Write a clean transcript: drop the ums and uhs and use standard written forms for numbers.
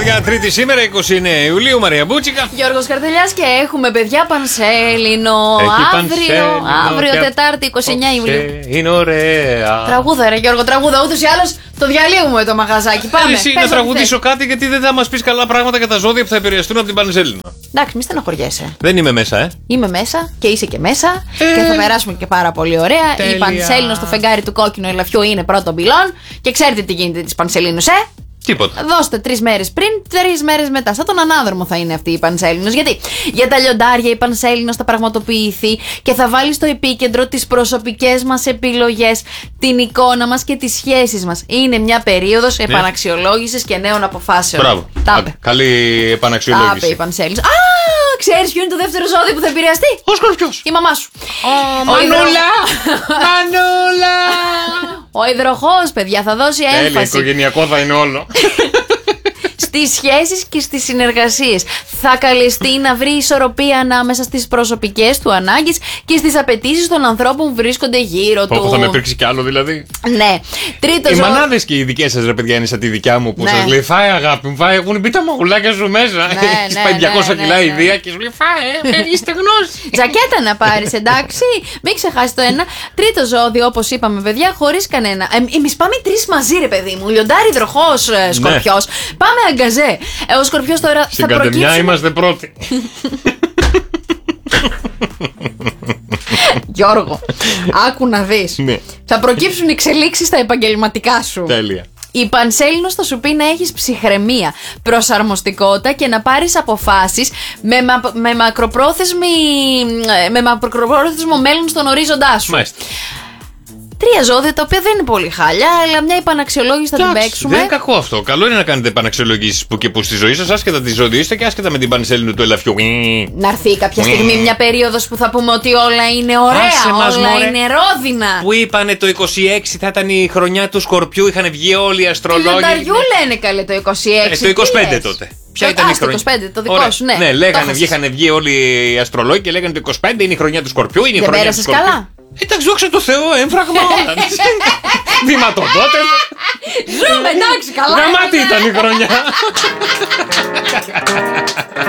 παιδιά, Τρίτη σήμερα, 29 Ιουλίου, Μαρία Μπούτσικα. Γιώργος Καρτελιάς και έχουμε παιδιά Πανσέλινο. Αύριο Τετάρτη, 29 Ιουλίου. Είναι ωραία. Τραγούδα, ρε Γιώργο, τραγούδα. Ούτως ή άλλως το διαλύουμε το μαγαζάκι. Πάμε. Εσύ να τραγουδήσω κάτι, γιατί δεν θα μας πεις καλά πράγματα για τα ζώδια που θα επηρεαστούν από την Πανσέλινο. Εντάξει, μη στενοχωριέσαι. Δεν είμαι μέσα, Είμαι μέσα και είσαι και μέσα και θα περάσουμε και πάρα πολύ ωραία. Τέλεια. Η Πανσέλινο στο φεγγάρι του κόκκινου ελαφιού είναι πρώτο πυλόν και ξέρετε τι γίνεται της Πανσελίνος, Τίποτα. Δώστε 3 μέρες πριν, 3 μέρες μετά. Σαν τον ανάδρομο θα είναι αυτή η Πανσέλινος. Γιατί για τα λιοντάρια η Πανσέλινος θα πραγματοποιηθεί και θα βάλει στο επίκεντρο τις προσωπικές μας επιλογές, την εικόνα μας και τις σχέσεις μας. Είναι μια περίοδος επαναξιολόγησης και νέων αποφάσεων. Μπράβο. Τάπε. Καλή επαναξιολόγηση. Τάπε η Πανσέλινος. Α, ξέρεις ποιο είναι το δεύτερο ζώδιο που θα επηρεαστεί? Ο Σκορπιός. Η μαμά σου. Μανούλα! Μανούλα! Ο υδροχόος, παιδιά, θα δώσει Τέλεια, έμφαση οικογενειακό θα είναι όλο. στις σχέσεις και στις συνεργασίες. Θα καλεστεί να βρει ισορροπία ανάμεσα στις προσωπικές του ανάγκες και στις απαιτήσεις των ανθρώπων που βρίσκονται γύρω του. Θα με πρίξει κι άλλο δηλαδή. Ναι. Τρίτο Οι ζώο. μανάδες και οι δικές σας, ρε παιδιά, είναι σαν τη δικιά μου που Ναι. σας λέει φάε αγάπη μου, φάε, έχουν μπει τα μαγουλάκια σου μέσα. Έχεις πάει 200 κιλά ιδέα και σου λέει φάε, είστε γνώση. Τζακέτα να πάρεις, εντάξει. Μην ξεχάσεις το ένα. Τρίτο ζώδιο, όπως είπαμε, παιδιά, χωρίς κανένα. Εμείς πάμε 3 μαζί, ρε παιδί μου. Λιοντάρι, υδροχόος, Σκορπιός. Πάμε αγκαζέ. Ο Σκορπιός τώρα Στην θα κατεμιά προκύψει. είμαστε πρώτοι. Γιώργο, άκου να δεις. Ναι. Θα προκύψουν εξελίξεις στα επαγγελματικά σου. Τέλεια. Η Πανσέλινος θα σου πει να έχεις ψυχραιμία, προσαρμοστικότητα και να πάρεις αποφάσεις με μακροπρόθεσμο μέλλον στον ορίζοντά σου. Μάλιστα. 3 ζώδια τα οποία δεν είναι πολύ χάλια, αλλά μια επαναξιολόγηση θα την Εντάξει, παίξουμε. δεν είναι κακό αυτό. Καλό είναι να κάνετε επαναξιολογήσεις που και που στη ζωή σας, άσχετα τη ζωή είστε και άσχετα με την Πανσέλινο του ελαφιού. Να έρθει κάποια στιγμή μια περίοδος που θα πούμε ότι όλα είναι ωραία, Άσε μας, όλα μωρέ. είναι ρόδινα. Που είπανε το 26 θα ήταν η χρονιά του Σκορπιού, είχαν βγει όλοι οι Του αστρολόγοι. λιονταριού λένε καλέ το 26. Το 25 τι λες? τότε. Ποια ήταν η Το χρονιά? 25, το δικό Ωραία. σου, ναι. Ναι, λέγανε, Το είχαν βγει όλοι οι αστρολόγοι και λέγανε το 25 είναι η χρονιά του Σκορπιού, είναι η Δεν χρονιά του πέρασες Σκορπιού. καλά? Εντάξει, δόξα τω Θεώ, έμφραγμα όλα. Βηματοδότες. Ζούμε, εντάξει, καλά. Γαμάτι ήταν η χρονιά.